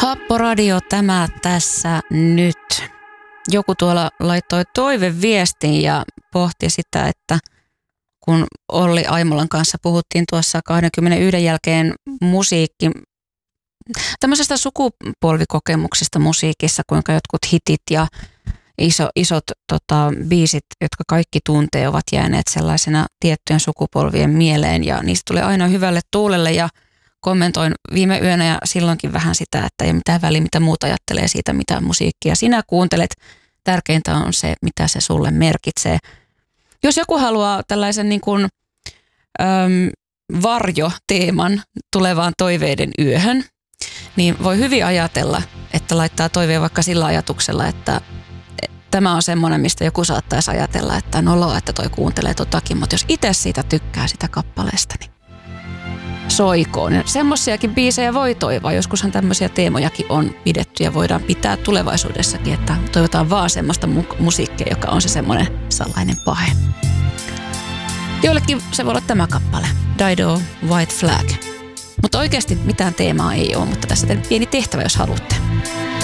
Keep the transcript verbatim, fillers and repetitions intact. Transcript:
Happoradio tämä tässä nyt. Joku tuolla laittoi toiveviestin ja pohti sitä, että kun Olli Aimolan kanssa puhuttiin tuossa kaksikymmentäyksi jälkeen musiikki, tämmöisestä sukupolvikokemuksista musiikissa, kuinka jotkut hitit ja iso, isot tota, biisit, jotka kaikki tuntee, ovat jääneet sellaisena tiettyjen sukupolvien mieleen ja niistä tulee aina hyvälle tuulelle ja kommentoin viime yönä ja silloinkin vähän sitä, että ei ole mitään väliä, mitä muut ajattelee siitä, mitä musiikkia sinä kuuntelet. Tärkeintä on se, mitä se sulle merkitsee. Jos joku haluaa tällaisen niin kuin, äm, varjoteeman tulevaan toiveiden yöhön, niin voi hyvin ajatella, että laittaa toiveen vaikka sillä ajatuksella, että tämä on semmoinen, mistä joku saattaisi ajatella, että noloa, että toi kuuntelee totakin, mutta jos itse siitä tykkää sitä kappaleesta, niin soikoon. Ja semmoisiakin biisejä voi toivoa. Joskushan tämmöisiä teemojakin on pidetty ja voidaan pitää tulevaisuudessakin, että toivotaan vaan semmoista mu- musiikkia, joka on se semmoinen salainen pahe. Joillekin se voi olla tämä kappale, Dido, White Flag. Mutta oikeasti mitään teemaa ei ole, mutta tässä teidän pieni tehtävä, jos haluatte.